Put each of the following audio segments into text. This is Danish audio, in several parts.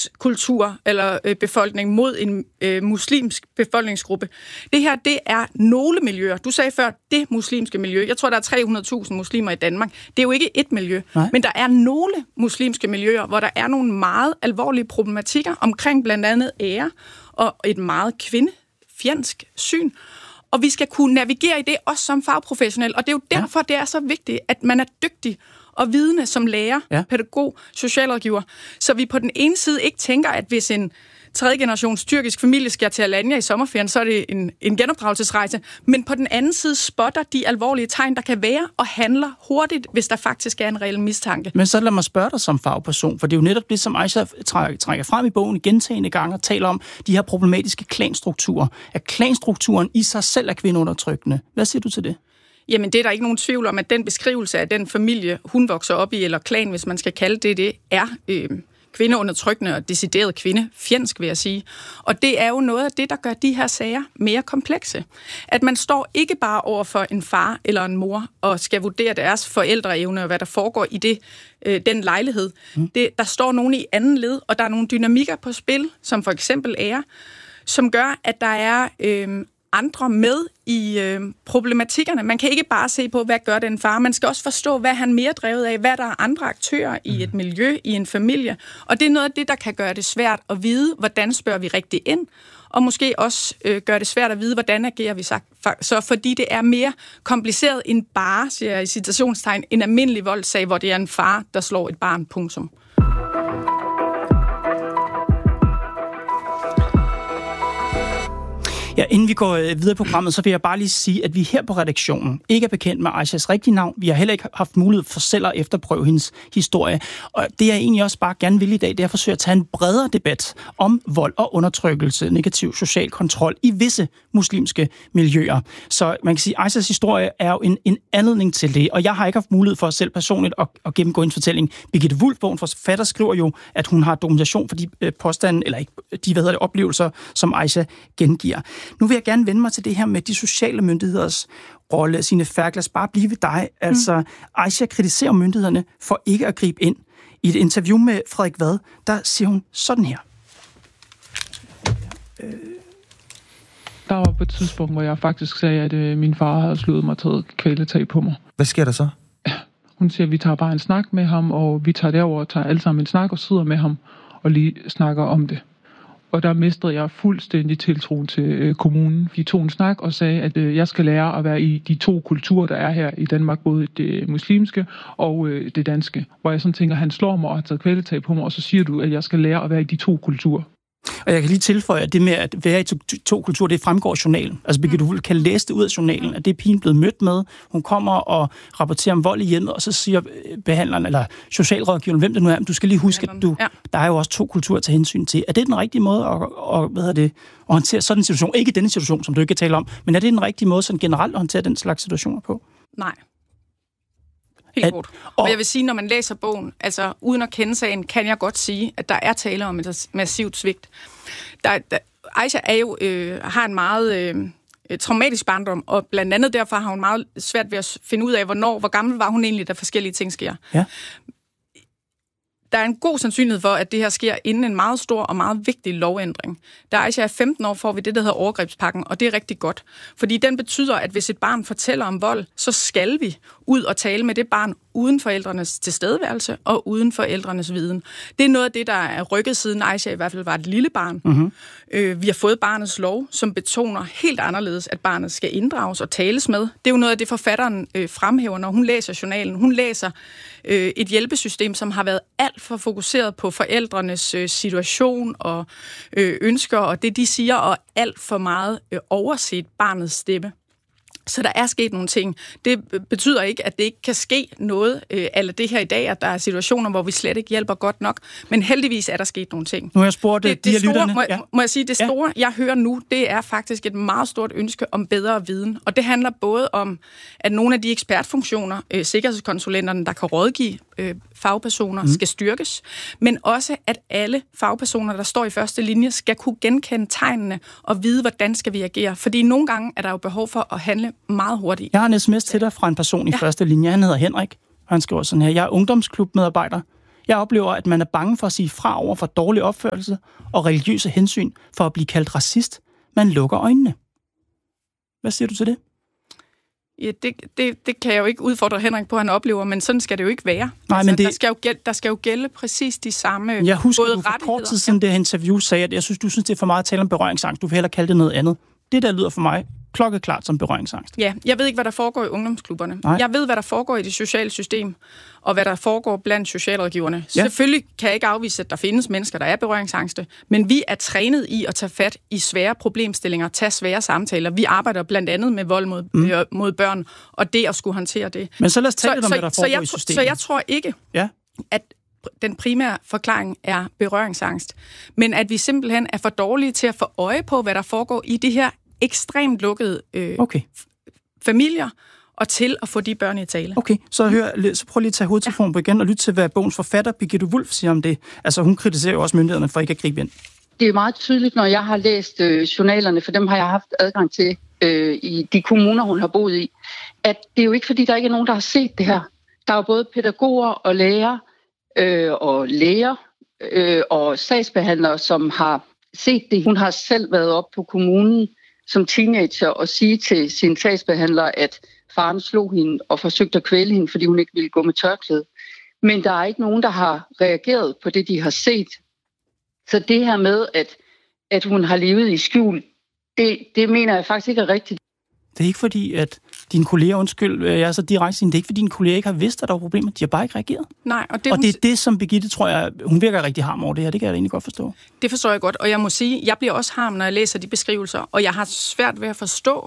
kultur eller befolkning mod en muslimsk befolkningsgruppe. Det her, det er nogle miljøer. Du sagde før, det muslimske miljø. Jeg tror, der er 300.000 muslimer i Danmark. Det er jo ikke et miljø. Nej. Men der er nogle muslimske miljøer, hvor der er nogle meget alvorlige problematikker omkring blandt andet ære og et meget kvindefjendsk syn. Og vi skal kunne navigere i det også som fagprofessionel. Og det er jo derfor, det er så vigtigt, at man er dygtig og vidende som lærer, pædagog, socialrådgiver. Så vi på den ene side ikke tænker, at hvis en 3. generations tyrkisk familie skal til Alanya i sommerferien, så er det en genopdragelsesrejse. Men på den anden side spotter de alvorlige tegn, der kan være, og handler hurtigt, hvis der faktisk er en reel mistanke. Men så lad mig spørge dig som fagperson, for det er jo netop det, som Aisha trækker frem i bogen gentagne gange og taler om de her problematiske klanstrukturer. At klanstrukturen i sig selv er kvindeundertrykkende. Hvad siger du til det? Jamen, det er der ikke nogen tvivl om, at den beskrivelse af den familie, hun vokser op i, eller klan, hvis man skal kalde det, er kvindeundertrykkende og decideret kvindefjendsk, vil jeg sige. Og det er jo noget af det, der gør de her sager mere komplekse. At man står ikke bare over for en far eller en mor og skal vurdere deres forældreevne og hvad der foregår i den lejlighed. Der står nogen i anden led, og der er nogle dynamikker på spil, som for eksempel ære, som gør, at der er andre med i problematikkerne. Man kan ikke bare se på, hvad gør den far. Man skal også forstå, hvad han mere drevet af, hvad der er andre aktører i et miljø, i en familie. Og det er noget af det, der kan gøre det svært at vide, hvordan spørger vi rigtigt ind, og måske også gøre det svært at vide, hvordan agerer vi så, fordi det er mere kompliceret end bare, siger jeg i citationstegn, en almindelig voldssag, hvor det er en far, der slår et barn, punktum. Ja, inden vi går videre på programmet, så vil jeg bare lige sige, at vi her på redaktionen ikke er bekendt med Aishas rigtige navn. Vi har heller ikke haft mulighed for selv at efterprøve hendes historie. Og det jeg egentlig også bare gerne vil i dag, det er at forsøge at tage en bredere debat om vold og undertrykkelse, negativ social kontrol i visse muslimske miljøer. Så man kan sige, at Aishas historie er jo en anledning til det, og jeg har ikke haft mulighed for selv personligt at gennemgå hendes fortælling. Birgitte Wulff, bogens forfatter, skriver jo, at hun har dokumentation for de påstande, eller ikke, de oplevelser, som Aisha gengiver. Nu vil jeg gerne vende mig til det her med de sociale myndigheders rolle. Signe Ferk, lad os bare blive ved dig. Altså, Aisha kritiserer myndighederne for ikke at gribe ind. I et interview med Frederik Vad, der siger hun sådan her. Der var på et tidspunkt, hvor jeg faktisk sagde, at min far havde slået mig og taget kvæletag på mig. Hvad sker der så? Hun siger, at vi tager bare en snak med ham, og vi tager derover og tager alle sammen en snak og sidder med ham og lige snakker om det. Og der mistede jeg fuldstændig tiltroen til kommunen. De tog en snak og sagde, at jeg skal lære at være i de to kulturer, der er her i Danmark, både det muslimske og det danske. Hvor jeg sådan tænker, han slår mig og har taget kvæletag på mig, og så siger du, at jeg skal lære at være i de to kulturer. Og jeg kan lige tilføje, at det med at være i to kulturer, det fremgår af journalen. Altså Birgitte Wulff kan læse det ud af journalen, at det er pigen blevet mødt med. Hun kommer og rapporterer om vold i hjemmet, og så siger behandleren eller socialrådgiveren, hvem det nu er, du skal lige huske, at der er jo også to kulturer at tage hensyn til. Er det den rigtige måde at håndtere sådan en situation? Ikke denne situation, som du ikke kan tale om, men er det den rigtige måde sådan generelt at håndtere den slags situationer på? Nej. Helt kort. Og jeg vil sige, når man læser bogen, altså uden at kende sagen, kan jeg godt sige, at der er tale om et massivt svigt. Aisha er jo, har en meget traumatisk barndom, og blandt andet derfor har hun meget svært ved at finde ud af, hvor gammel var hun egentlig, da forskellige ting sker. Ja. Der er en god sandsynlighed for, at det her sker inden en meget stor og meget vigtig lovændring. Da Aisha er 15 år, får vi det, der hedder overgrebspakken, og det er rigtig godt. Fordi den betyder, at hvis et barn fortæller om vold, så skal vi ud og tale med det barn uden forældrenes tilstedeværelse og uden forældrenes viden. Det er noget af det, der er rykket siden Aisha i hvert fald var et lille barn. Mm-hmm. Vi har fået barnets lov, som betoner helt anderledes, at barnet skal inddrages og tales med. Det er jo noget af det, forfatteren fremhæver, når hun læser journalen. Hun læser et hjælpesystem, som har været alt for fokuseret på forældrenes situation og ønsker og det, de siger, og alt for meget overset barnets stemme. Så der er sket nogle ting. Det betyder ikke, at det ikke kan ske noget af det her i dag, at der er situationer, hvor vi slet ikke hjælper godt nok. Men heldigvis er der sket nogle ting. Nu har jeg spurgt de lytterne. Må jeg sige, det store, jeg hører nu, det er faktisk et meget stort ønske om bedre viden. Og det handler både om, at nogle af de ekspertfunktioner, sikkerhedskonsulenterne, der kan rådgive fagpersoner, skal styrkes. Men også, at alle fagpersoner, der står i første linje, skal kunne genkende tegnene og vide, hvordan skal vi agere. Fordi nogle gange er der jo behov for at handle meget hurtigt. Jeg har en sms til dig fra en person i første linje. Han hedder Henrik, og han skriver sådan her: jeg er ungdomsklubmedarbejder. Jeg oplever, at man er bange for at sige fra over for dårlig opførsel og religiøse hensyn for at blive kaldt racist. Man lukker øjnene. Hvad siger du til det? Ja, det kan jeg jo ikke udfordre Henrik på, han oplever, men sådan skal det jo ikke være. Nej, altså, men der skal jo gælde præcis de samme jeg husker, du for kort tid siden det her interview sagde, at du synes, det er for meget at tale om berøringsangst. Du vil hellere kalde det noget andet. Det der lyder for mig klokkeklart som berøringsangst. Ja, jeg ved ikke, hvad der foregår i ungdomsklubberne. Nej. Jeg ved, hvad der foregår i det sociale system, og hvad der foregår blandt socialrådgiverne. Ja. Selvfølgelig kan jeg ikke afvise, at der findes mennesker, der er berøringsangste, men vi er trænet i at tage fat i svære problemstillinger, tage svære samtaler. Vi arbejder blandt andet med vold mod børn, og det at skulle håndtere det. Men så lad os tale lidt om, hvad der foregår i systemet. Så jeg tror ikke, at den primære forklaring er berøringsangst, men at vi simpelthen er for dårlige til at få øje på, hvad der foregår i det her ekstremt lukkede familier, og til at få de børn i tale. Okay, så prøv lige at tage hovedtelefonen på igen og lytte til, hvad bogens forfatter, Birgitte Wulff, siger om det. Altså, hun kritiserer jo også myndighederne for ikke at gribe ind. Det er meget tydeligt, når jeg har læst journalerne, for dem har jeg haft adgang til i de kommuner, hun har boet i, at det er jo ikke, fordi der ikke er nogen, der har set det her. Der er jo både pædagoger og lærere og læger og sagsbehandlere, som har set det. Hun har selv været op på kommunen som teenager og sige til sin sagsbehandler, at faren slog hende og forsøgte at kvæle hende, fordi hun ikke ville gå med tørklæde. Men der er ikke nogen, der har reageret på det, de har set. Så det her med, at hun har levet i skjul, det mener jeg faktisk ikke er rigtigt. Det er ikke fordi, at dine kolleger, jeg er så direkte sige, det er ikke fordi dine kolleger ikke har vidst, at der var problemer. De har bare ikke reageret. Nej, og det er det, som Birgitte, tror jeg, hun virker rigtig harm over det her. Det kan jeg egentlig godt forstå. Det forstår jeg godt, og jeg må sige, jeg bliver også harm, når jeg læser de beskrivelser, og jeg har svært ved at forstå,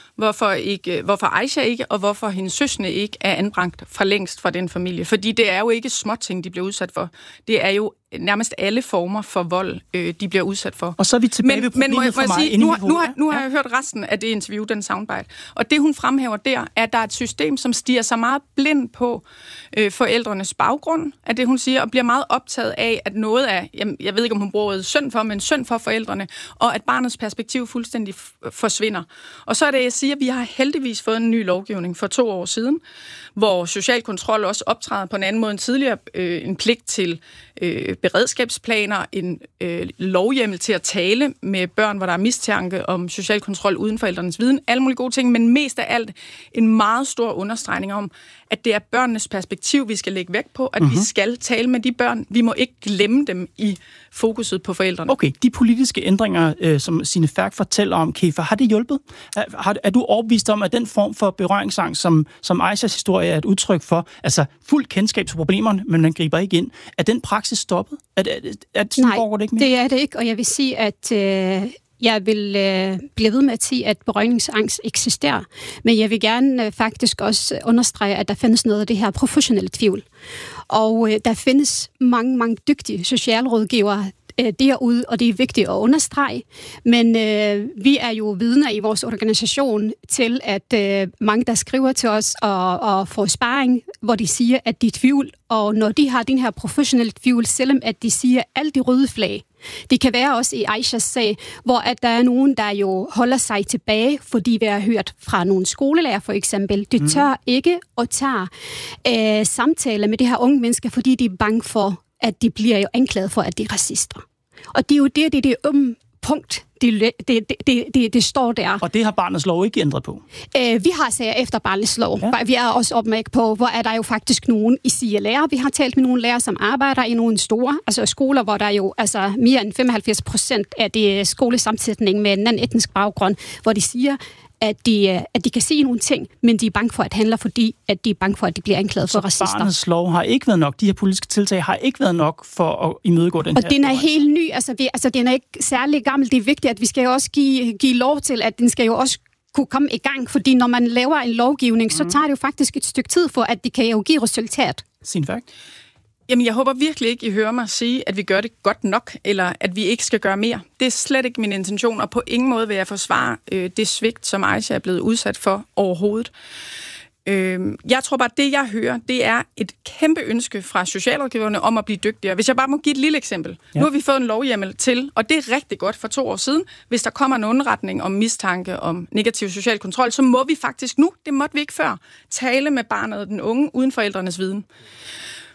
hvorfor Aisha ikke, og hvorfor hendes søskende ikke er anbragt for længst fra den familie. Fordi det er jo ikke småting, de bliver udsat for. Det er jo nærmest alle former for vold, de bliver udsat for. Og så er vi tilbage ved problemet for mig. Sige, nu har jeg hørt resten af det interview, den soundbite. Og det, hun fremhæver der, er, at der er et system, som stiger sig meget blind på forældrenes baggrund, af det, hun siger, og bliver meget optaget af, at noget af, jeg ved ikke, om hun bruger ordet synd for, men synd for forældrene, og at barnets perspektiv fuldstændig forsvinder. Og så er det, jeg siger, at vi har heldigvis fået en ny lovgivning for 2 år siden, hvor social kontrol også optræder på en anden måde end tidligere, en pligt til beredskabsplaner, en lovhjemmel til at tale med børn, hvor der er mistanke om social kontrol uden forældrenes viden, alle mulige gode ting, men mest af alt en meget stor understregning om, at det er børnenes perspektiv, vi skal lægge vægt på, at vi skal tale med de børn. Vi må ikke glemme dem i fokuset på forældrene. Okay, de politiske ændringer, som Signe Ferch fortæller om, Kefa, har det hjulpet? Er du overbevist om, at den form for berøringsangst, som Aishas historie er et udtryk for, altså fuld kendskab til problemerne, men man griber ikke ind, er den praksis stoppet? Nej, det ikke mere? Det er det ikke, og jeg vil sige, at jeg vil blive ved med at sige, at berøringsangst eksisterer, men jeg vil gerne faktisk også understrege, at der findes noget af det her professionelle tvivl. Og der findes mange dygtige socialrådgivere derude, og det er vigtigt at understrege. Men vi er jo vidner i vores organisation til, at mange, der skriver til os og får sparring, hvor de siger, at de er tvivl, og når de har den her professionelle tvivl, selvom at de siger alle de røde flag. Det kan være også i Aishas sag, hvor at der er nogen, der jo holder sig tilbage, fordi vi har hørt fra nogle skolelærer for eksempel. De tør ikke at tage samtaler med de her unge mennesker, fordi de er bange for, at de bliver jo anklaget for, at de er racister. Og det er jo det punkt, det står der. Og det har barnets lov ikke ændret på? Vi har sager efter barnets lov. Ja. Vi er også opmærket på, hvor er der jo faktisk nogen i lærere. Vi har talt med nogle lærere, som arbejder i nogle store skoler, hvor der jo mere end 95% af det skolesammensætning med en anden etnisk baggrund, hvor de siger, at de kan se nogle ting, men de er bange for at handle, fordi at de er bange for, at de bliver anklaget for racister. Så barnets lov har ikke været nok, de her politiske tiltag har ikke været nok for at imødegå den her. Og den er helt ny, den er ikke særlig gammel. Det er vigtigt, at vi skal jo også give lov til, at den skal jo også kunne komme i gang, fordi når man laver en lovgivning, så tager det jo faktisk et stykke tid for, at det kan jo give resultat. Signe Ferch? Jamen, jeg håber virkelig ikke, I hører mig sige, at vi gør det godt nok, eller at vi ikke skal gøre mere. Det er slet ikke min intention, og på ingen måde vil jeg forsvare det svigt, som Aisha er blevet udsat for overhovedet. Jeg tror bare, at det, jeg hører, det er et kæmpe ønske fra socialrådgiverne om at blive dygtigere. Hvis jeg bare må give et lille eksempel. Ja. Nu har vi fået en lovhjemmel til, og det er rigtig godt for 2 år siden, hvis der kommer en underretning om mistanke om negativ social kontrol, så må vi faktisk nu, det måtte vi ikke før, tale med barnet og den unge uden forældrenes viden.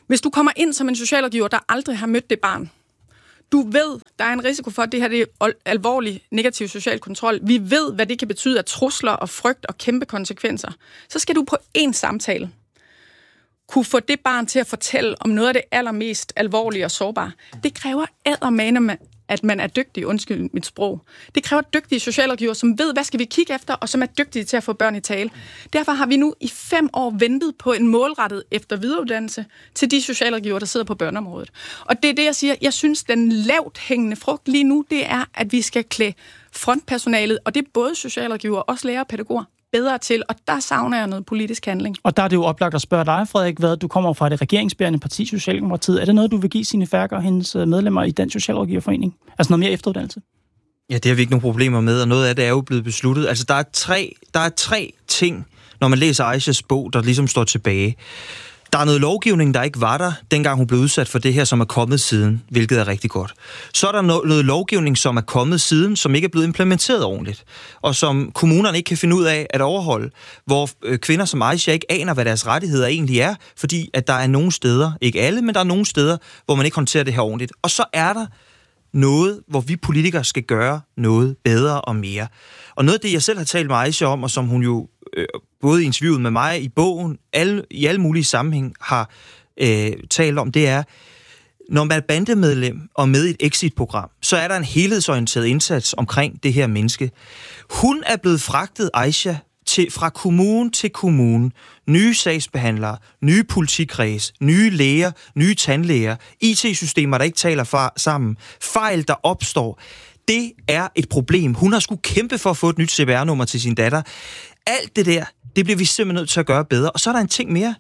Hvis du kommer ind som en socialrådgiver, der aldrig har mødt det barn, du ved, der er en risiko for, at det her det er alvorlig negativ social kontrol. Vi ved, hvad det kan betyde af trusler og frygt og kæmpe konsekvenser. Så skal du på én samtale kunne få det barn til at fortælle om noget af det allermest alvorlige og sårbare. Det kræver eddermane, at man er dygtig, undskyld mit sprog. Det kræver dygtige socialrådgiver, som ved, hvad skal vi kigge efter, og som er dygtige til at få børn i tale. Derfor har vi nu i 5 år ventet på en målrettet efter videreuddannelse til de socialrådgiver, der sidder på børneområdet. Og det er det, jeg siger. Jeg synes, den lavt hængende frugt lige nu, det er, at vi skal klæde frontpersonalet, og det er både socialrådgiver og også lærere og pædagoger, bedre til, og der savner jeg noget politisk handling. Og der er det jo oplagt at spørge dig, Frederik, hvad du kommer fra det regeringsbærende parti, Socialdemokratiet. Er det noget, du vil give Signe Ferker og hendes medlemmer i Dansk Socialrådgiverforening? Altså noget mere efteruddannelse? Ja, det har vi ikke nogen problemer med, og noget af det er jo blevet besluttet. Altså, der er tre ting, når man læser Aishas bog, der ligesom står tilbage. Der er noget lovgivning, der ikke var der, dengang hun blev udsat for det her, som er kommet siden, hvilket er rigtig godt. Så er der noget lovgivning, som er kommet siden, som ikke er blevet implementeret ordentligt, og som kommunerne ikke kan finde ud af at overholde, hvor kvinder som Aisha ikke aner, hvad deres rettigheder egentlig er, fordi at der er nogle steder, ikke alle, men der er nogle steder, hvor man ikke håndterer det her ordentligt. Og så er der noget, hvor vi politikere skal gøre noget bedre og mere. Og noget af det, jeg selv har talt med Aisha om, og som hun jo både i interviewet med mig, i bogen, i alle mulige sammenhæng har talt om, det er, når man er bandemedlem og med i et exit-program, så er der en helhedsorienteret indsats omkring det her menneske. Hun er blevet fragtet, Aisha, fra kommune til kommune. Nye sagsbehandlere, nye politikreds, nye læger, nye tandlæger, IT-systemer, der ikke taler sammen, fejl, der opstår. Det er et problem. Hun har skulle kæmpe for at få et nyt CPR-nummer til sin datter. Alt det der, det bliver vi simpelthen nødt til at gøre bedre. Og så er der en ting mere.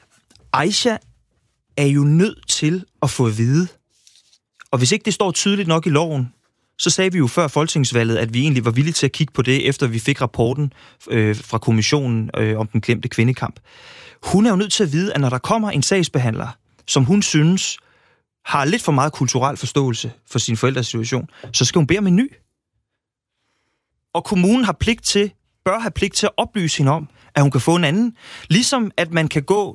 Aisha er jo nødt til at få at vide. Og hvis ikke det står tydeligt nok i loven, så sagde vi jo før folketingsvalget, at vi egentlig var villige til at kigge på det, efter vi fik rapporten fra kommissionen om den glemte kvindekamp. Hun er jo nødt til at vide, at når der kommer en sagsbehandler, som hun synes har lidt for meget kulturel forståelse for sin forældres situation, så skal hun bede om en ny. Og kommunen bør have pligt til at oplyse hende om, at hun kan få en anden. Ligesom at man kan gå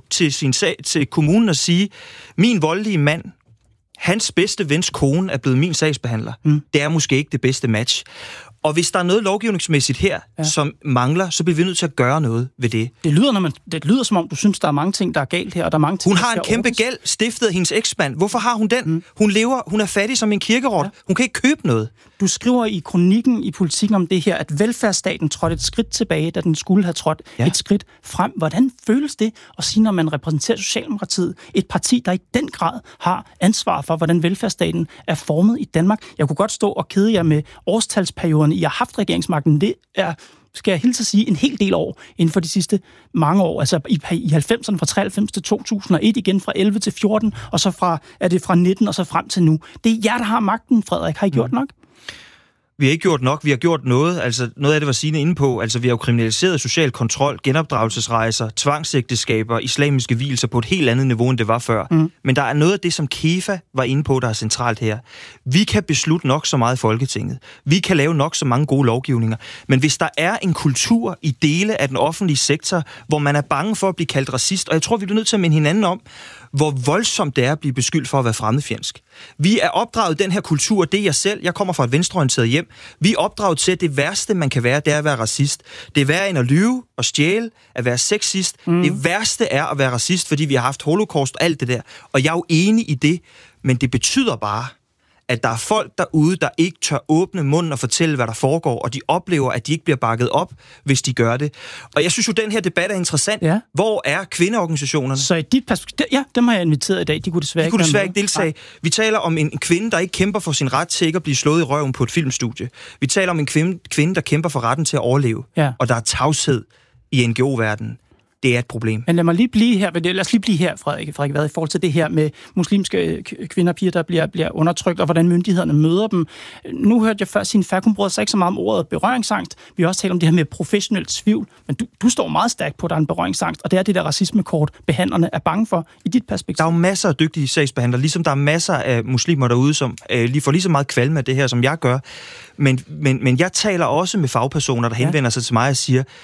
til kommunen og sige, min voldelige mand, hans bedste vens kone er blevet min sagsbehandler. Det er måske ikke det bedste match. Og hvis der er noget lovgivningsmæssigt her, som mangler, så bliver vi nødt til at gøre noget ved det. Det lyder som om, du synes, der er mange ting, der er galt her, og der er mange ting, hun har en kæmpe gæld, stiftet af hendes eksmand. Hvorfor har hun den? Hun er fattig som en kirkerot. Hun kan ikke købe noget. Du skriver i kronikken i Politikken om det her, at velfærdsstaten trådte et skridt tilbage, da den skulle have trådt et skridt frem. Hvordan føles det at sige, når man repræsenterer Socialdemokratiet, et parti, der i den grad har ansvar for, hvordan velfærdsstaten er formet i Danmark? Jeg kunne godt stå og kede jer med årstalsperioderne, I har haft regeringsmagten. Det er, skal jeg hilse at sige, en hel del år inden for de sidste mange år. Altså i 90'erne fra 93 til 2001, igen fra 11 til 14, og så fra 19 og så frem til nu. Det er jer, der har magten, Frederik. Har I gjort nok? Vi har ikke gjort nok, vi har gjort noget. Altså noget af det var Signe inde på. Altså vi har jo kriminaliseret social kontrol, genopdragelsesrejser, tvangsægteskaber, islamiske vielser på et helt andet niveau, end det var før. Men der er noget af det, som KEFA var inde på, der er centralt her. Vi kan beslutte nok så meget i Folketinget. Vi kan lave nok så mange gode lovgivninger. Men hvis der er en kultur i dele af den offentlige sektor, hvor man er bange for at blive kaldt racist, og jeg tror, vi bliver nødt til at minde hinanden om, hvor voldsomt det er at blive beskyldt for at være fremmedfjendsk. Vi er opdraget den her kultur, det er jeg selv. Jeg kommer fra et venstreorienteret hjem. Vi er opdraget til, at det værste, man kan være, det er at være racist. Det er værre end at lyve og stjæle, at være sexist. Det værste er at være racist, fordi vi har haft holocaust og alt det der. Og jeg er jo enig i det, men det betyder bare, at der er folk derude, der ikke tør åbne munden og fortælle, hvad der foregår, og de oplever, at de ikke bliver bakket op, hvis de gør det. Og jeg synes jo, den her debat er interessant. Ja. Hvor er kvindeorganisationerne? Så i dit perspektiv, dem har jeg inviteret i dag. De kunne desværre ikke deltage. Vi taler om en kvinde, der ikke kæmper for sin ret til ikke at blive slået i røven på et filmstudie. Vi taler om en kvinde, der kæmper for retten til at overleve. Ja. Og der er tavshed i NGO-verdenen. Det er et problem. Men lad os lige blive her, Frederik, i forhold til det her med muslimske kvinder og piger, der bliver undertrykt, og hvordan myndighederne møder dem. Nu hørte jeg før, Signe Ferker, hun brød sig ikke så meget om ordet berøringsangst. Vi har også talt om det her med professionelt tvivl, men du står meget stærkt på, at der er en berøringsangst, og det er det der racismekort, behandlerne er bange for i dit perspektiv. Der er jo masser af dygtige sagsbehandlere, ligesom der er masser af muslimer derude, som lige får lige så meget kvalme af det her, som jeg gør. Men jeg taler også med fagpersoner, der henvender sig til mig og siger,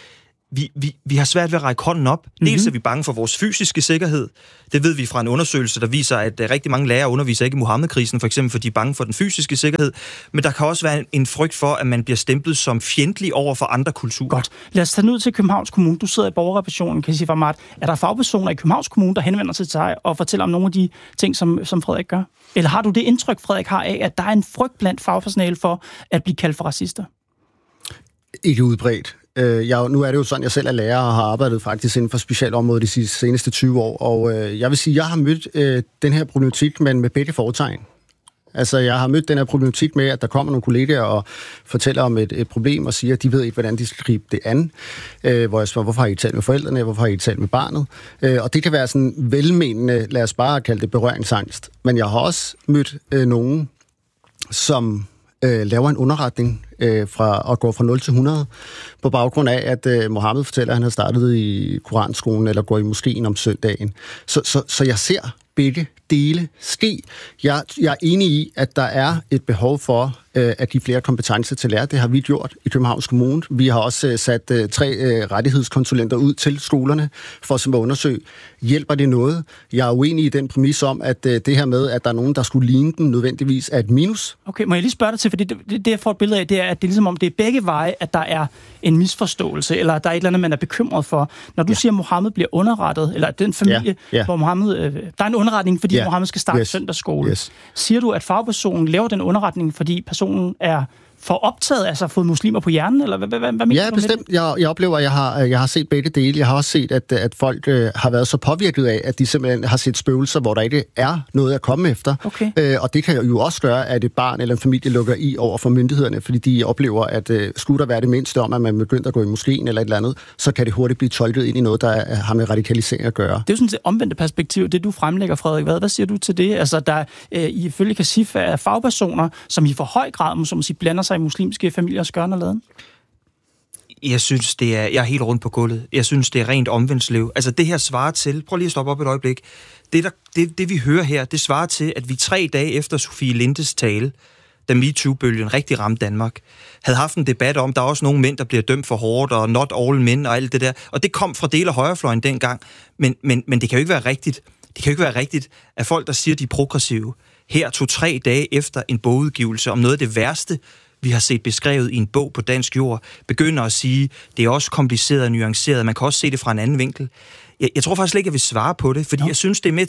vi har svært ved at række hånden op. Dels er vi bange for vores fysiske sikkerhed. Det ved vi fra en undersøgelse, der viser, at rigtig mange lærere underviser ikke i Muhammedkrisen, for eksempel, fordi de er bange for den fysiske sikkerhed. Men der kan også være en frygt for, at man bliver stemplet som fjendtlig over for andre kulturer. Godt. Lad os tage ud til Københavns Kommune. Du sidder i borgerrepræsentationen, Kashif Ahmad. Er der fagpersoner i Københavns Kommune, der henvender sig til dig og fortæller om nogle af de ting, som Frederik gør? Eller har du det indtryk, Frederik har af, at der er en frygt blandt fagpersonale for at blive kaldt for racister? Ikke udbredt. Nu er det jo sådan, jeg selv er lærer og har arbejdet faktisk inden for specialområdet de seneste 20 år, og jeg vil sige, jeg har mødt den her problematik, men med begge fortegn. Altså, jeg har mødt den her problematik med, at der kommer nogle kollegaer og fortæller om et problem og siger, at de ved ikke, hvordan de skal gribe det an. Hvor jeg spørger, hvorfor har I talt med forældrene? Hvorfor har I talt med barnet? Og det kan være sådan velmenende, lad os bare kalde det berøringsangst. Men jeg har også mødt nogen, som laver en underretning fra at gå fra 0 til 100, på baggrund af, at Mohammed fortæller, at han har startet i koranskolen eller går i moskeen om søndagen. Så jeg ser begge dele ske. Jeg er enig i, at der er et behov for at give flere kompetencer til lærer. Det har vi gjort i Københavns Kommune. Vi har også sat 3 rettighedskonsulenter ud til skolerne for at undersøge, hjælper det noget? Jeg er uenig i den præmis om, at det her med, at der er nogen, der skulle ligne dem, nødvendigvis er et minus. Okay, må jeg lige spørge dig til, for det jeg får et billede af, det er, at det er ligesom om, det er begge veje, at der er en misforståelse, eller der er et eller andet, man er bekymret for. Når du siger, at Mohammed bliver underrettet, eller at den familie, hvor Mohammed... der er en underretning, fordi Mohammed skal starte søndagsskole. Siger du, at fagpersonen laver den underretning, fordi personen er for optaget, altså fået muslimer på hjernen, eller hvad mener du? Ja, bestemt. Jeg oplever, at jeg har set begge dele. Jeg har også set, at folk har været så påvirket af, at de simpelthen har set spøgelser, hvor der ikke er noget at komme efter. Okay. Og det kan jo også gøre, at et barn eller en familie lukker i over for myndighederne, fordi de oplever, at skulle der være det mindste om, at man begynder at gå i moskeen eller et eller andet, så kan det hurtigt blive tolket ind i noget, der har med radikalisering at gøre. Det er jo sådan et omvendte perspektiv, det du fremlægger, Frederik. Hvad siger du til det? Altså, der ifølge Kashif er fagpersoner, som i for høj grad, som sige, blander sig i muslimske familiers gørn og laden? Jeg synes, jeg er helt rundt på gulvet. Jeg synes, det er rent omvendslev. Altså, det her svarer til... Prøv lige at stoppe op et øjeblik. Det vi hører her, det svarer til, at vi 3 dage efter Sofie Lindes tale, da MeToo-bølgen rigtig ramte Danmark, havde haft en debat om, der er også nogle mænd, der bliver dømt for hårdt, og not all men, og alt det der. Og det kom fra del af højrefløjen dengang. Men det kan jo ikke være rigtigt. Det kan jo ikke være rigtigt, at folk, der siger, de er progressive, her 2-3 dage efter en bogudgivelse om noget af det værste, vi har set beskrevet i en bog på dansk jord, begynder at sige, det er også kompliceret og nuanceret, man kan også se det fra en anden vinkel. Jeg tror faktisk ikke, jeg vil svare på det, fordi jeg synes, det er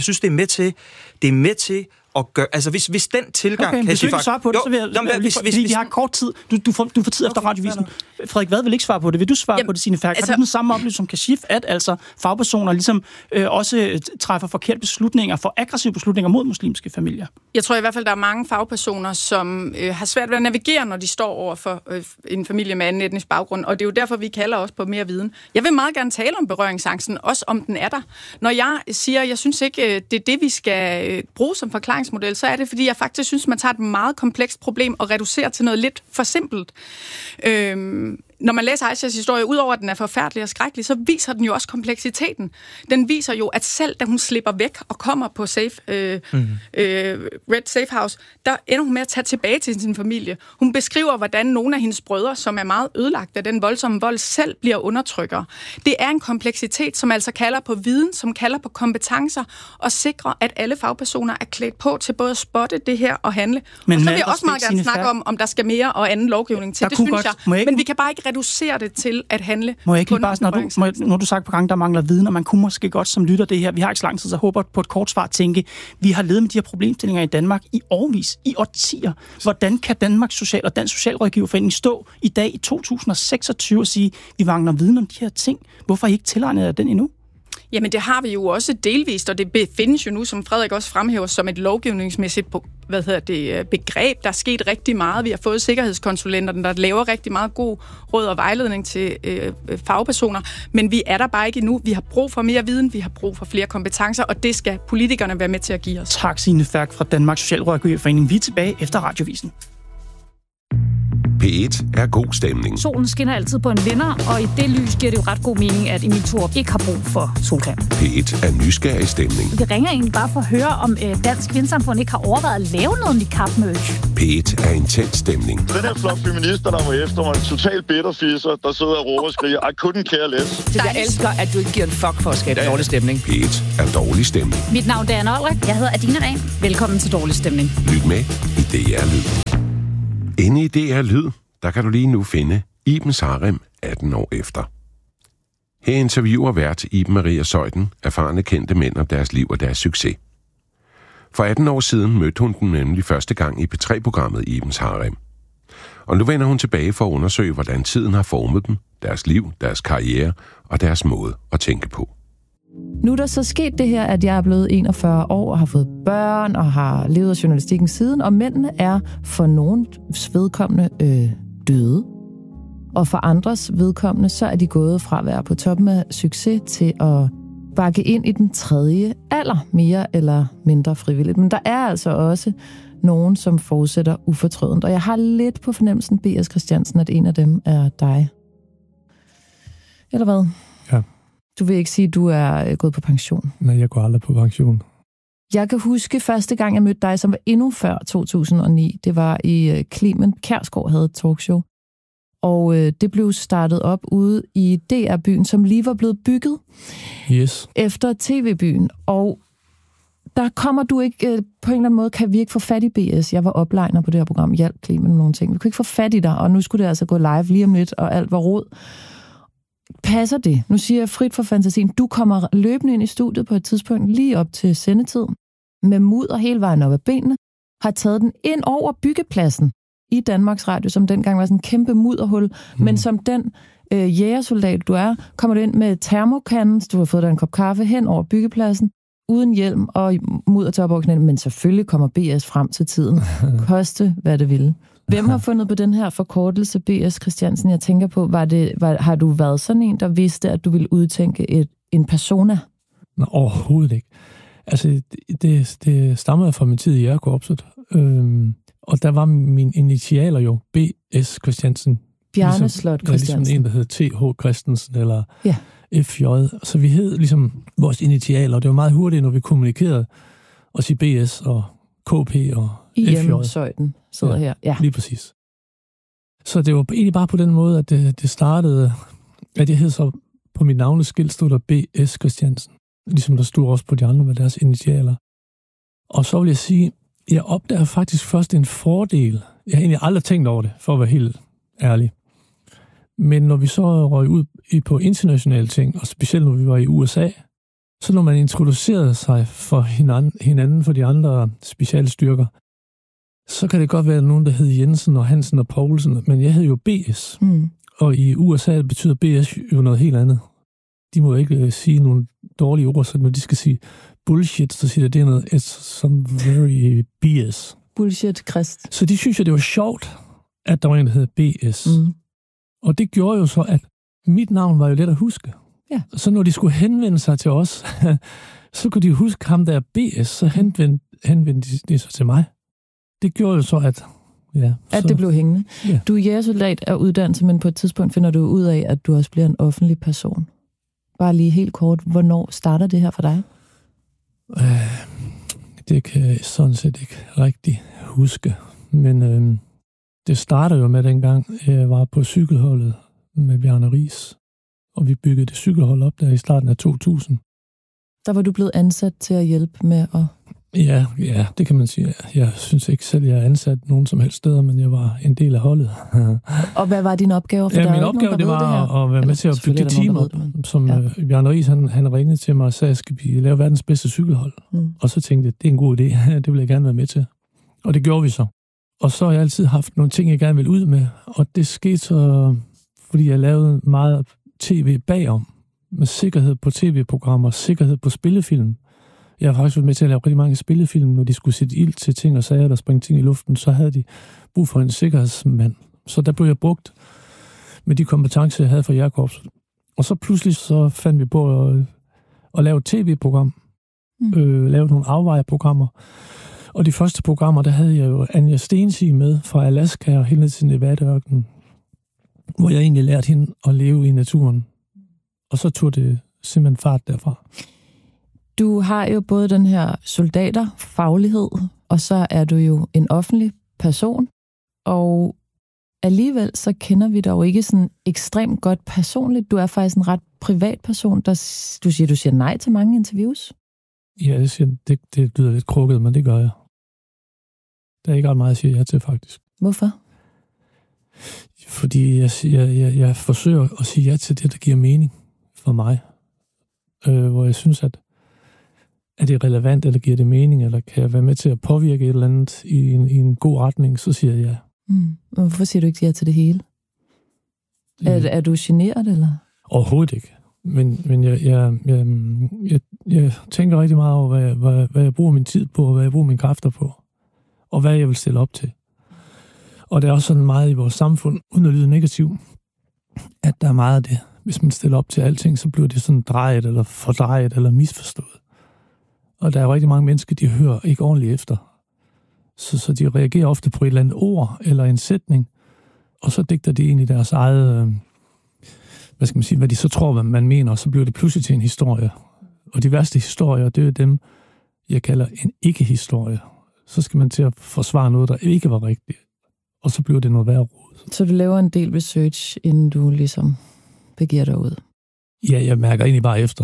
med til at gøre... Altså, hvis den tilgang... Okay, hvis du ikke svare på det, så vil jeg... Fordi vi har kort tid. Du får tid efter radiovisen. Frederik Vad vil ikke svare på det. Vil du svare på det, Signe Ferk? Altså, har du den samme oplevelse som Kashif, at altså fagpersoner ligesom også træffer forkerte beslutninger, for aggressive beslutninger mod muslimske familier? Jeg tror i hvert fald, der er mange fagpersoner, som har svært ved at navigere, når de står over for en familie med anden etnisk baggrund, og det er jo derfor, vi kalder også på mere viden. Jeg vil meget gerne tale om berøringsangsten, også om den er der. Når jeg siger, jeg synes ikke, det er det, vi skal bruge som forklaringsmodel, så er det, fordi jeg faktisk synes, man tager et meget komplekst problem og reducerer til noget lidt for simpelt. Når man læser Aishas historie, udover at den er forfærdelig og skrækkelig, så viser den jo også kompleksiteten. Den viser jo, at selv da hun slipper væk og kommer på Red Safe House, der ender hun med at tage tilbage til sin familie. Hun beskriver, hvordan nogle af hendes brødre, som er meget ødelagt af den voldsomme vold, selv bliver undertrykkere. Det er en kompleksitet, som altså kalder på viden, som kalder på kompetencer, og sikrer, at alle fagpersoner er klædt på til både at spotte det her og handle. Men og så vil jeg også meget gerne snakke om der skal mere og anden lovgivning til. Det synes jeg. Men vi kan bare ikke reducere det til at handle. Må jeg ikke lige bare, når du sagt på gang, der mangler viden, og man kunne måske godt som lytter det her, vi har ikke så lang tid, så håber på et kort svar tænke, vi har levet med de her problemstillinger i Danmark i årvis, i årtier. Hvordan kan Danmarks Social og Dansk Socialrådgiverforening stå i dag i 2026 og sige, vi mangler viden om de her ting? Hvorfor har I ikke tilegnet den endnu? Jamen det har vi jo også delvist, og det findes jo nu, som Frederik også fremhæver, som et lovgivningsmæssigt begreb. Der er sket rigtig meget. Vi har fået sikkerhedskonsulenterne, der laver rigtig meget god råd og vejledning til fagpersoner, men vi er der bare ikke endnu. Vi har brug for mere viden, vi har brug for flere kompetencer, og det skal politikerne være med til at give os. Tak, Signe Ferk fra Danmarks Socialrådgiverforening. Vi er tilbage efter radiovisen. P1 er god stemning. Solen skinner altid på en vinder, og i det lys giver det jo ret god mening, at Emil Thorup ikke har brug for solcreme. P1 er nysgerrig stemning. Vi ringer egentlig bare for at høre, om Dansk Vindsamfund ikke har overvejet at lave noget niqab-merch. P1 er intens stemning. Den her flok feminister, der var efter mig, en total bitterfisser, der sidder og råber og skriger, I couldn't care less. Jeg elsker, at du ikke giver en fuck for at skabe dårlig stemning. P1 er dårlig stemning. Mit navn er Anna Olrik. Jeg hedder Adina Dahl. Velkommen til Dårlig Stemning. Lyt med i DR Lyd. Inde i DR Lyd, der kan du lige nu finde Iben Sarem 18 år efter. Her interviewer vært Iben Maria Zeuthen erfarne kendte mænd om deres liv og deres succes. For 18 år siden mødte hun dem nemlig første gang i P3-programmet Ibens Harem. Og nu vender hun tilbage for at undersøge, hvordan tiden har formet dem, deres liv, deres karriere og deres måde at tænke på. Nu er der så sket det her, at jeg er blevet 41 år og har fået børn og har levet af journalistikken siden, og mændene er for nogens vedkommende døde. Og for andres vedkommende, så er de gået fra at være på toppen af succes til at bakke ind i den tredje alder, mere eller mindre frivilligt. Men der er altså også nogen, som fortsætter ufortrødent. Og jeg har lidt på fornemmelsen, B.S. Christiansen, at en af dem er dig. Eller hvad? Ja. Du vil ikke sige, at du er gået på pension? Nej, jeg går aldrig på pension. Jeg kan huske første gang, jeg mødte dig, som var endnu før 2009. Det var i Clement Kjærsgaard havde et talkshow. Og det blev startet op ude i DR-byen, som lige var blevet bygget efter TV-byen. Og der kommer du ikke, på en eller anden måde, kan vi ikke få fat i BS. Jeg var oplejner på det her program, hjalp Clement med nogle ting. Vi kunne ikke få fat i dig, og nu skulle det altså gå live lige om lidt, og alt var rod. Passer det? Nu siger jeg frit for fantasien. Du kommer løbende ind i studiet på et tidspunkt, lige op til sendetid, med mudder hele vejen op ad benene, har taget den ind over byggepladsen i Danmarks Radio, som dengang var sådan en kæmpe mudderhul, men som den jægersoldat, du er, kommer du ind med termokanden, du har fået dig en kop kaffe hen over byggepladsen, uden hjelm og mudder til op over knæene, men selvfølgelig kommer BS frem til tiden. Koste, hvad det ville. Hvem har fundet på den her forkortelse, B.S. Christiansen? Jeg tænker på, har du været sådan en, der vidste, at du ville udtænke en persona? Nå, overhovedet ikke. Altså, det stammer fra min tid i Jægerkorpset. Og der var mine initialer jo B.S. Christiansen. Bjarne Slot Christiansen. Ligesom en, der hed T.H. Christensen, eller F.J. Så vi hed ligesom vores initialer, og det var meget hurtigt, når vi kommunikerede, at sige B.S. og K.P. og I.M. Zeuthen sidder her. Ja, lige præcis. Så det var egentlig bare på den måde, at det startede, at jeg hed så på mit navneskilt stod der B.S. Christiansen. Ligesom der stod også på de andre med deres initialer. Og så vil jeg sige, jeg opdager faktisk først en fordel. Jeg har egentlig aldrig tænkt over det, for at være helt ærlig. Men når vi så røg ud på internationale ting, og specielt når vi var i USA, så når man introducerede sig for hinanden for de andre specialstyrker, så kan det godt være nogen, der hed Jensen og Hansen og Poulsen, men jeg hed jo BS. Og i USA betyder BS jo noget helt andet. De må ikke sige nogle dårlige ord, så når de skal sige bullshit, så siger det er noget, it's some very BS. Bullshit, Christ. Så de synes jo, det var sjovt, at der var en, der hed BS. Og det gjorde jo så, at mit navn var jo let at huske. Ja. Så når de skulle henvende sig til os, så kunne de huske ham, der er BS, så henvendte de sig til mig. Det gjorde jo så, at det blev hængende. Ja. Du er jægersoldat af uddannelse, men på et tidspunkt finder du ud af, at du også bliver en offentlig person. Bare lige helt kort, hvornår starter det her for dig? Det kan jeg sådan set ikke rigtig huske. Men det starter jo med dengang, jeg var på cykelholdet med Bjarne Riis. Og vi byggede det cykelhold op der i starten af 2000. Der var du blevet ansat til at hjælpe med at... Ja, det kan man sige. Jeg synes ikke selv, jeg er ansat nogen som helst steder, men jeg var en del af holdet. Og hvad var din opgave? For min opgave, det var at være med til at bygge det team op, som Bjarne Riis, han ringede til mig og sagde, skal vi lave verdens bedste cykelhold? Og så tænkte jeg, det er en god idé, det vil jeg gerne være med til. Og det gjorde vi så. Og så har jeg altid haft nogle ting, jeg gerne vil ud med, og det skete så, fordi jeg lavede meget tv bagom, med sikkerhed på tv-programmer, sikkerhed på spillefilm. Jeg har faktisk været med til at lave rigtig mange spillefilm, når de skulle sætte ild til ting og sager, der springe ting i luften, så havde de brug for en sikkerhedsmand. Så der blev jeg brugt med de kompetencer, jeg havde fra Jægerkorpset. Og så pludselig så fandt vi på at lave et tv-program, lave nogle afvejeprogrammer. Og de første programmer, der havde jeg jo Anja Stensig med fra Alaska og helt ned til Nevada-ørkenen, hvor jeg egentlig lærte hende at leve i naturen. Og så tog det simpelthen fart derfra. Du har jo både den her soldaterfaglighed, og så er du jo en offentlig person, og alligevel så kender vi dig jo ikke sådan ekstremt godt personligt. Du er faktisk en ret privat person. Du siger nej til mange interviews. Ja, det lyder lidt krukket, men det gør jeg. Der er ikke ret meget at sige ja til, faktisk. Hvorfor? Fordi jeg forsøger at sige ja til det, der giver mening for mig. Hvor jeg synes, at er det relevant, eller giver det mening, eller kan jeg være med til at påvirke et eller andet i en god retning, så siger jeg ja. Hvorfor siger du ikke ja til det hele? Er du generet, eller? Overhovedet ikke. Men jeg tænker rigtig meget over, hvad jeg bruger min tid på, og hvad jeg bruger mine kræfter på, og hvad jeg vil stille op til. Og der er også sådan meget i vores samfund, uden at lyde negativ, at der er meget af det. Hvis man stiller op til alting, så bliver det sådan drejet, eller fordrejet, eller misforstået. Og der er jo rigtig mange mennesker, de hører ikke ordentligt efter. Så de reagerer ofte på et eller andet ord, eller en sætning, og så digter de egentlig deres eget, hvad de så tror, man mener, og så bliver det pludselig til en historie. Og de værste historier, det er dem, jeg kalder en ikke-historie. Så skal man til at forsvare noget, der ikke var rigtigt. Og så bliver det noget værre rod. Så du laver en del research, inden du ligesom begiver dig ud? Ja, jeg mærker egentlig bare efter.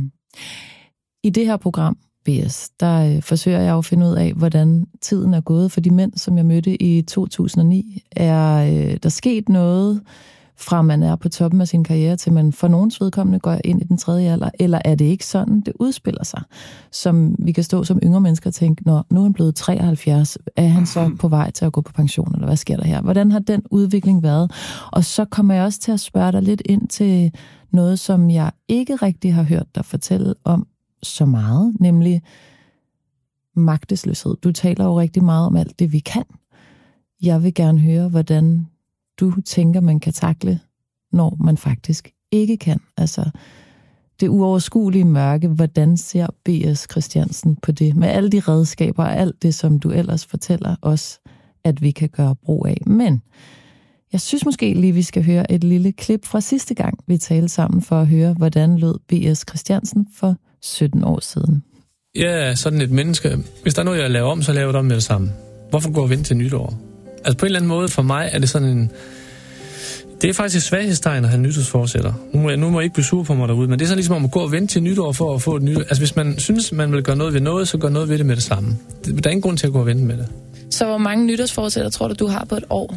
I det her program, BS, der forsøger jeg at finde ud af, hvordan tiden er gået for de mænd, som jeg mødte i 2009. Er der sket noget, fra man er på toppen af sin karriere, til man for nogens vedkommende går ind i den tredje alder, eller er det ikke sådan, det udspiller sig? Som vi kan stå som yngre mennesker og tænke, nu er han blevet 73, er han så på vej til at gå på pension, eller hvad sker der her? Hvordan har den udvikling været? Og så kommer jeg også til at spørge dig lidt ind til noget, som jeg ikke rigtig har hørt dig fortælle om så meget, nemlig magtesløshed. Du taler jo rigtig meget om alt det, vi kan. Jeg vil gerne høre, hvordan du tænker, man kan takle, når man faktisk ikke kan. Altså, det uoverskuelige mørke, hvordan ser B.S. Christiansen på det? Med alle de redskaber og alt det, som du ellers fortæller os, at vi kan gøre brug af. Men jeg synes måske lige, vi skal høre et lille klip fra sidste gang, vi talte sammen, for at høre, hvordan lød B.S. Christiansen for 17 år siden. Jeg er sådan et menneske. Hvis der er noget, jeg laver om, så laver jeg det om med det samme. Hvorfor gå og vente til nytår? Altså på en eller anden måde, for mig er det sådan en... Det er faktisk et svaghedstegn at have nytårsforsætter. Nu må jeg ikke blive sur på mig derude, men det er sådan ligesom om at gå og vente til nytår for at få et nyt... Altså hvis man synes, man vil gøre noget ved noget, så gør noget ved det med det samme. Der er ingen grund til at gå og vente med det. Så hvor mange nytårsforsætter tror du har på et år?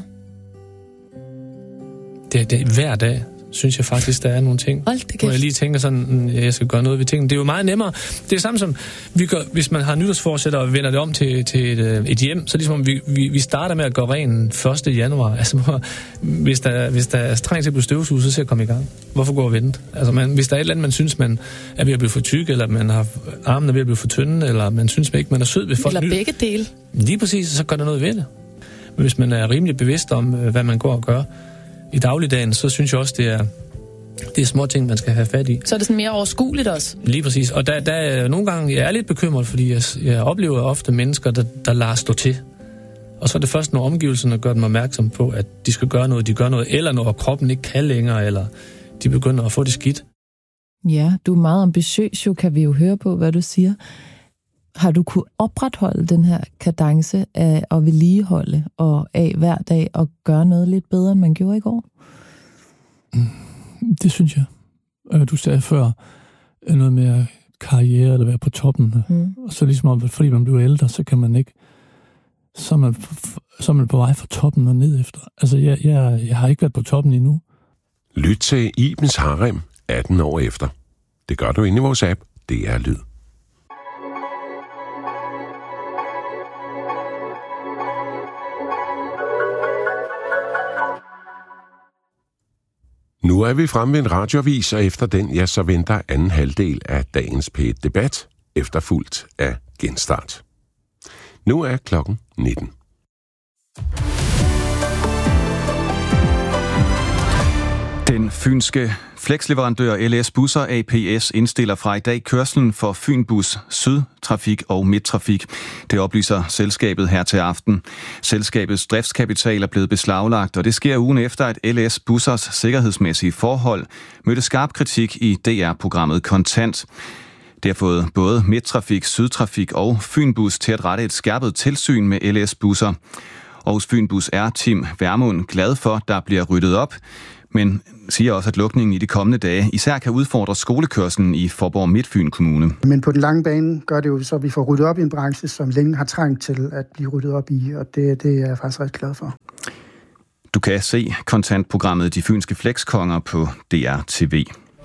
Det er hver dag, synes jeg faktisk, der er nogle ting. Hvor jeg lige tænker sådan, jeg skal gøre noget ved tingene. Det er jo meget nemmere. Det er samme som, vi gør, hvis man har nytårsforsætter og vender det om til et hjem, så ligesom vi starter med at gøre ren 1. januar. Altså, hvis der er strengt til at blive støvsuget, så skal jeg komme i gang. Hvorfor gå og vente? Altså, hvis der er et eller andet, man synes, man er ved at blive for tyk, eller man har armen er ved at blive for tynde, eller man synes ikke, man er sød ved folk. Eller begge dele. Lige præcis, så gør der noget ved det. Men hvis man er rimelig bevidst om, hvad man går og gør i dagligdagen, så synes jeg også, det er små ting, man skal have fat i. Så er det sådan mere overskueligt også? Lige præcis. Og der er nogle gange, jeg er lidt bekymret, fordi jeg oplever ofte mennesker, der lader stå til. Og så er det først, når omgivelserne gør dem opmærksom på, at de skal gøre noget, de gør noget, eller når kroppen ikke kan længere, eller de begynder at få det skidt. Ja, du er meget ambitiøs, jo, kan vi jo høre på, hvad du siger. Har du kunne opretholde den her kadence af at vedligeholde og af hver dag og gøre noget lidt bedre, end man gjorde i går? Det synes jeg. Du sagde før noget med karriere eller være på toppen. Og så ligesom, fordi man bliver ældre, så kan man ikke... Så er man på vej fra toppen og ned efter. Altså, jeg har ikke været på toppen endnu. Lyt til Ibens Harem 18 år efter. Det gør du inde i vores app. Det er Lyd. Nu er vi fremme ved en radioavis, og efter den, så venter anden halvdel af dagens P1-debat, efterfulgt af genstart. Nu er klokken 19. Den Den fynske flexleverandør LS Busser ApS indstiller fra i dag kørslen for Fynbus Sydtrafik og Midttrafik. Det oplyser selskabet her til aften. Selskabets driftskapital er blevet beslaglagt, og det sker ugen efter, at LS Bussers sikkerhedsmæssige forhold mødte skarp kritik i DR-programmet Kontant. Det har fået både Midttrafik, Sydtrafik og Fynbus til at rette et skærpet tilsyn med LS Busser. Og hos Fynbus er Tim Vermund glad for, der bliver ryddet op, men siger også, at lukningen i de kommende dage især kan udfordre skolekørslen i Faaborg Midtfyn Kommune. Men på den lange bane gør det jo så, at vi får ryddet op i en branche, som længe har trængt til at blive ryddet op i, og det er jeg faktisk ret glad for. Du kan se kontantprogrammet De Fynske Flexkonger på DR-TV.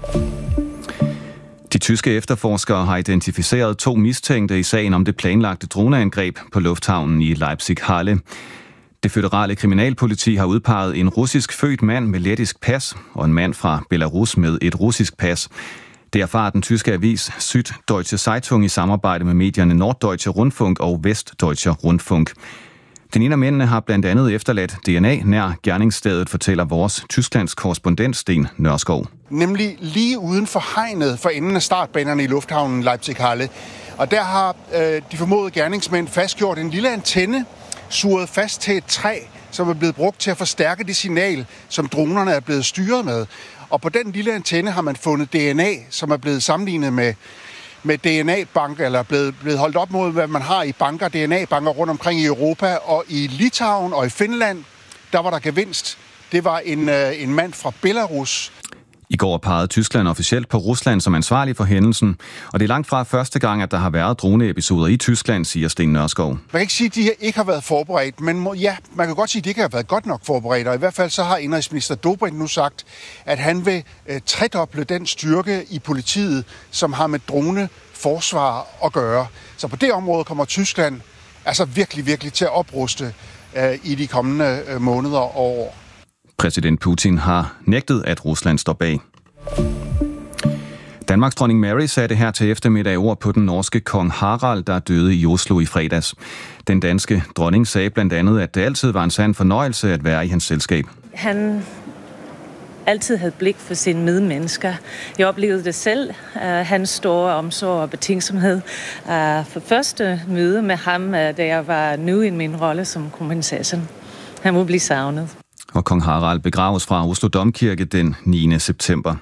De tyske efterforskere har identificeret 2 mistænkte i sagen om det planlagte droneangreb på lufthavnen i Leipzig-Halle. Det føderale kriminalpoliti har udpeget en russisk født mand med lettisk pas og en mand fra Belarus med et russisk pas. Det erfarer den tyske avis Süddeutsche Zeitung i samarbejde med medierne Norddeutsche Rundfunk og Westdeutscher Rundfunk. Den ene af mændene har blandt andet efterladt DNA nær gerningsstedet, fortæller vores Tysklands korrespondent Sten Nørskov. Nemlig lige uden for hegnet for enden af startbanerne i lufthavnen Leipzig-Halle. Og der har de formodede gerningsmænd fastgjort en lille antenne, surret fast til et træ, som er blevet brugt til at forstærke det signal, som dronerne er blevet styret med. Og på den lille antenne har man fundet DNA, som er blevet sammenlignet med DNA-banker, eller blevet holdt op mod, hvad man har i banker, DNA-banker rundt omkring i Europa. Og i Litauen og i Finland, der var der gevinst. Det var en mand fra Belarus. I går pegede Tyskland officielt på Rusland som ansvarlig for hændelsen, og det er langt fra første gang, at der har været droneepisoder i Tyskland, siger Sten Nørskov. Man kan ikke sige, at de ikke har været forberedt, men man kan godt sige, at de ikke har været godt nok forberedt, og i hvert fald så har indrigsminister Dobrindt nu sagt, at han vil tredoble den styrke i politiet, som har med droneforsvar at gøre. Så på det område kommer Tyskland altså virkelig til at opruste i de kommende måneder og år. Præsident Putin har nægtet, at Rusland står bag. Danmarks dronning Mary satte her til eftermiddag ord på den norske kong Harald, der døde i Oslo i fredags. Den danske dronning sagde blandt andet, at det altid var en sand fornøjelse at være i hans selskab. Han altid havde blik for sine medmennesker. Jeg oplevede det selv, hans store omsorg og betænksomhed. For første møde med ham, da jeg var nu i min rolle som kronprinsessen. Han må blive savnet. Og kong Harald begraves fra Oslo Domkirke den 9. september.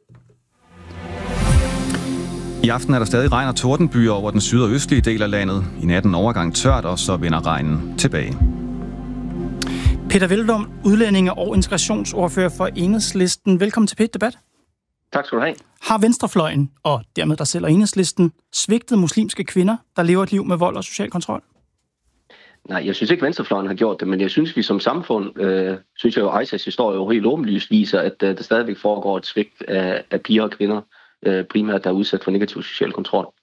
I aften er der stadig regn og tordenbyer over den syd- og østlige del af landet. I natten overgang tørt, og så vender regnen tilbage. Peter Hvelplund, udlændinge- og integrationsordfører for Enhedslisten. Velkommen til P1-debat. Tak skal du have. Har venstrefløjen, og dermed der selv Enhedslisten, svigtet muslimske kvinder, der lever et liv med vold og social kontrol? Nej, jeg synes ikke, venstrefløjen har gjort det, men jeg synes, vi som samfund, synes jeg jo, Aishas historie jo helt åbenlyst viser, at der stadigvæk foregår et svigt af piger og kvinder, primært der er udsat for negativ social kontrol.